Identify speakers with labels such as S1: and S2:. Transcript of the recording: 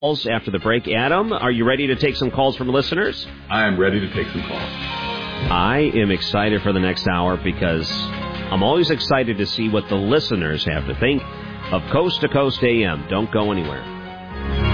S1: calls after the break. Adam, are you ready to take some calls from listeners?
S2: I am ready to take some calls.
S1: I am excited for the next hour because I'm always excited to see what the listeners have to think of Coast to Coast AM. Don't go anywhere.